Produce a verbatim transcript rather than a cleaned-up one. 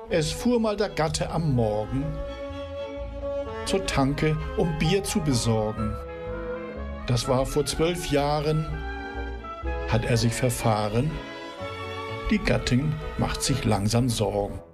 Es fuhr mal der Gatte am Morgen zur Tanke, um Bier zu besorgen. Das war vor zwölf Jahren, hat er sich verfahren. Die Gattin macht sich langsam Sorgen.